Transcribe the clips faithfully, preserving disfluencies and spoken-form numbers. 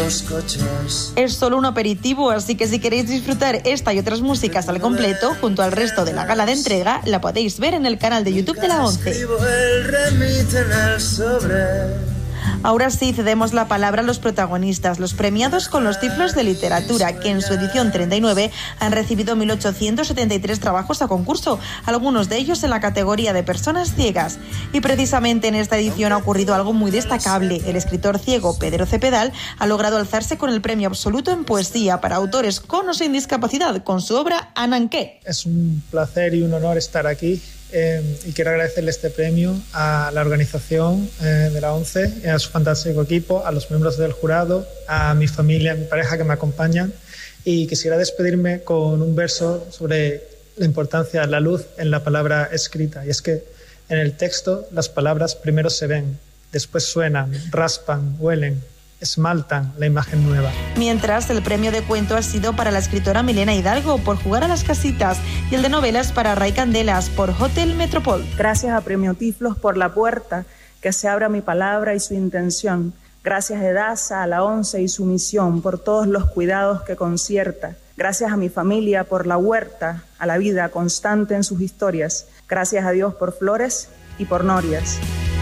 los coches. Es solo un aperitivo, así que si queréis disfrutar esta y otras músicas al completo, junto al resto de la gala de entrega, la podéis ver en el canal de YouTube de la ONCE. Escribo el remite en el sobre. Ahora sí, cedemos la palabra a los protagonistas, los premiados con los Tiflos de Literatura, que en su edición treinta y nueve han recibido mil ochocientos setenta y tres trabajos a concurso, algunos de ellos en la categoría de personas ciegas. Y precisamente en esta edición ha ocurrido algo muy destacable. El escritor ciego Pedro Cepedal ha logrado alzarse con el premio absoluto en poesía para autores con o sin discapacidad, con su obra Ananqué. Es un placer y un honor estar aquí. Eh, y quiero agradecerle este premio a la organización eh, de la ONCE, a su fantástico equipo, a los miembros del jurado, a mi familia, a mi pareja que me acompañan, y quisiera despedirme con un verso sobre la importancia de la luz en la palabra escrita. Y es que en el texto las palabras primero se ven, después suenan, raspan, huelen, esmaltan la imagen nueva. Mientras, el premio de cuento ha sido para la escritora Milena Hidalgo por Jugar a las casitas y el de novelas para Ray Candelas por Hotel Metropol. Gracias a Premio Tiflos por la puerta que se abra mi palabra y su intención. Gracias a Edasa, a la ONCE y su misión por todos los cuidados que concierta. Gracias a mi familia por la huerta, a la vida constante en sus historias. Gracias a Dios por flores y por norias.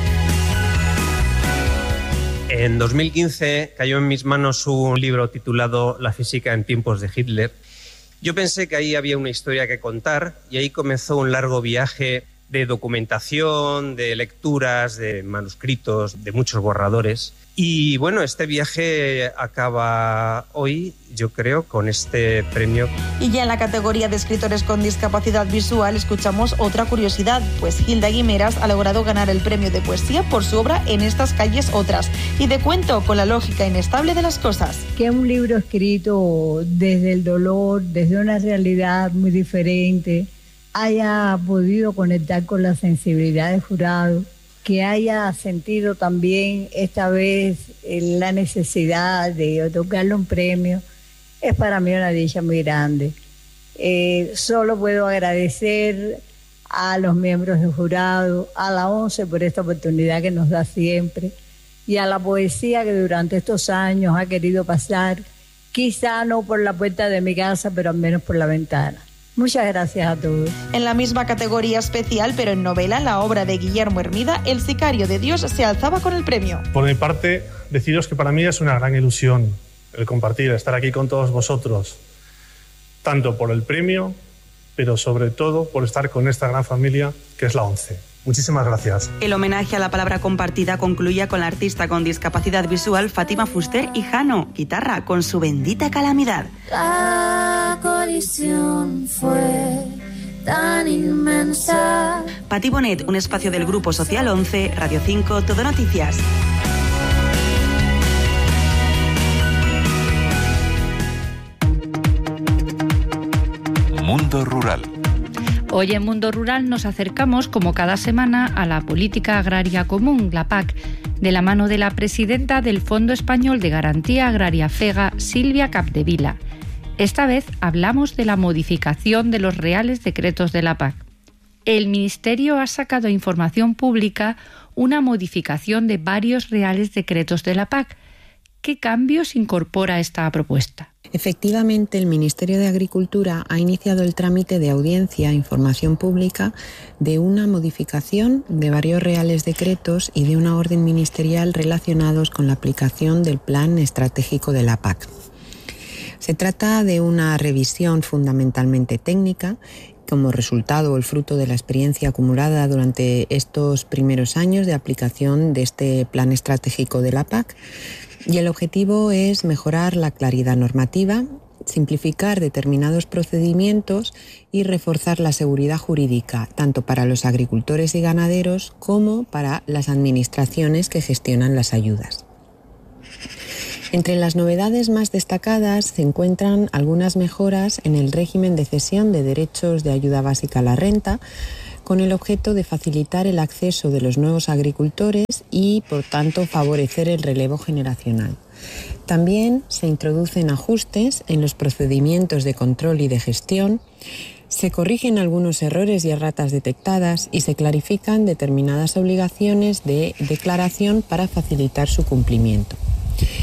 En dos mil quince cayó en mis manos un libro titulado La física en tiempos de Hitler. Yo pensé que ahí había una historia que contar y ahí comenzó un largo viaje de documentación, de lecturas, de manuscritos, de muchos borradores. Y bueno, este viaje acaba hoy, yo creo, con este premio. Y ya en la categoría de escritores con discapacidad visual escuchamos otra curiosidad, pues Hilda Guimeras ha logrado ganar el premio de poesía por su obra En estas calles otras, y de cuento con la lógica inestable de las cosas. Que es un libro escrito desde el dolor, desde una realidad muy diferente, haya podido conectar con la sensibilidad del jurado, que haya sentido también esta vez la necesidad de otorgarle un premio, es para mí una dicha muy grande. Eh, solo puedo agradecer a los miembros del jurado, a la ONCE por esta oportunidad que nos da siempre, y a la poesía que durante estos años ha querido pasar, quizá no por la puerta de mi casa, pero al menos por la ventana. Muchas gracias a todos. En la misma categoría especial, pero en novela, la obra de Guillermo Hermida, El sicario de Dios, se alzaba con el premio. Por mi parte, deciros que para mí es una gran ilusión el compartir, estar aquí con todos vosotros, tanto por el premio, pero sobre todo por estar con esta gran familia que es la ONCE. Muchísimas gracias. El homenaje a la palabra compartida concluía con la artista con discapacidad visual Fátima Fuster y Jano, guitarra, con Su bendita calamidad. La colisión fue tan inmensa. Pati Bonet, un espacio del Grupo Social once, Radio cinco, Todo Noticias. Mundo Rural. Hoy en Mundo Rural nos acercamos, como cada semana, a la Política Agraria Común, la P A C, de la mano de la presidenta del Fondo Español de Garantía Agraria FEGA, Silvia Capdevila. Esta vez hablamos de la modificación de los reales decretos de la P A C. El Ministerio ha sacado a información pública una modificación de varios reales decretos de la P A C. ¿Qué cambios incorpora esta propuesta? Efectivamente, el Ministerio de Agricultura ha iniciado el trámite de audiencia e información pública de una modificación de varios reales decretos y de una orden ministerial relacionados con la aplicación del Plan Estratégico de la P A C. Se trata de una revisión fundamentalmente técnica, como resultado o el fruto de la experiencia acumulada durante estos primeros años de aplicación de este Plan Estratégico de la P A C. Y el objetivo es mejorar la claridad normativa, simplificar determinados procedimientos y reforzar la seguridad jurídica, tanto para los agricultores y ganaderos como para las administraciones que gestionan las ayudas. Entre las novedades más destacadas se encuentran algunas mejoras en el régimen de cesión de derechos de ayuda básica a la renta, con el objeto de facilitar el acceso de los nuevos agricultores y, por tanto, favorecer el relevo generacional. También se introducen ajustes en los procedimientos de control y de gestión, se corrigen algunos errores y erratas detectadas y se clarifican determinadas obligaciones de declaración para facilitar su cumplimiento. En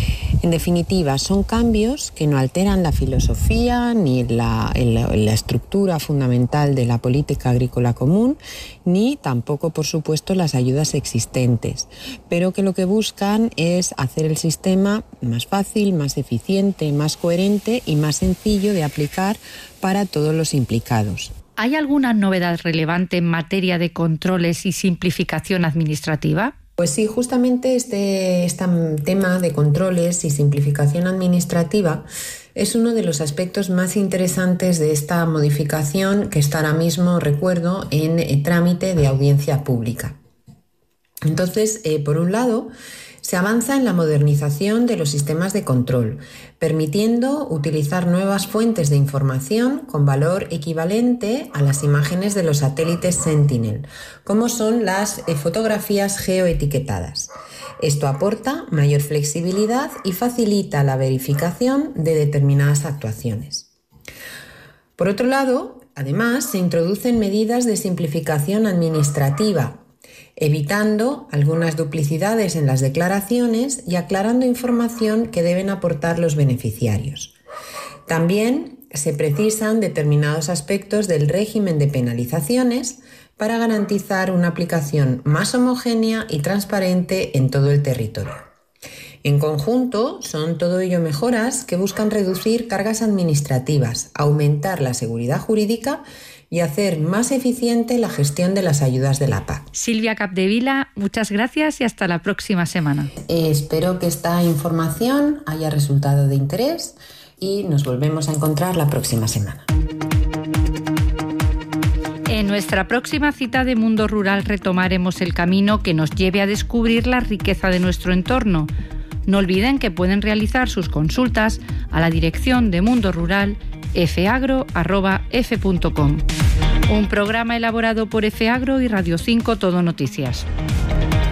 En definitiva, son cambios que no alteran la filosofía ni la, la, la estructura fundamental de la política agrícola común, ni tampoco, por supuesto, las ayudas existentes, pero que lo que buscan es hacer el sistema más fácil, más eficiente, más coherente y más sencillo de aplicar para todos los implicados. ¿Hay alguna novedad relevante en materia de controles y simplificación administrativa? Pues sí, justamente este, este tema de controles y simplificación administrativa es uno de los aspectos más interesantes de esta modificación que está ahora mismo, recuerdo, en eh, trámite de audiencia pública. Entonces, eh, por un lado, se avanza en la modernización de los sistemas de control, permitiendo utilizar nuevas fuentes de información con valor equivalente a las imágenes de los satélites Sentinel, como son las fotografías geoetiquetadas. Esto aporta mayor flexibilidad y facilita la verificación de determinadas actuaciones. Por otro lado, además, se introducen medidas de simplificación administrativa, evitando algunas duplicidades en las declaraciones y aclarando información que deben aportar los beneficiarios. También se precisan determinados aspectos del régimen de penalizaciones para garantizar una aplicación más homogénea y transparente en todo el territorio. En conjunto, son todo ello mejoras que buscan reducir cargas administrativas, aumentar la seguridad jurídica y hacer más eficiente la gestión de las ayudas de la P A C. Silvia Capdevila, muchas gracias y hasta la próxima semana. Eh, espero que esta información haya resultado de interés y nos volvemos a encontrar la próxima semana. En nuestra próxima cita de Mundo Rural retomaremos el camino que nos lleve a descubrir la riqueza de nuestro entorno. No olviden que pueden realizar sus consultas a la dirección de Mundo Rural efeagro arroba efe punto com. Un programa elaborado por Efeagro y Radio cinco Todo Noticias.